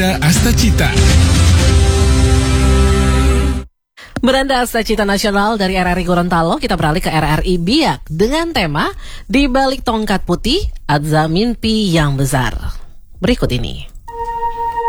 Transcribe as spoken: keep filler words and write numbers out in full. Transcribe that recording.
Beranda Astacita. Beranda Astacita Nasional dari R R I Gorontalo, kita beralih ke R R I Biak dengan tema Di Balik Tongkat Putih, Adza Mimpi Yang Besar. Berikut ini.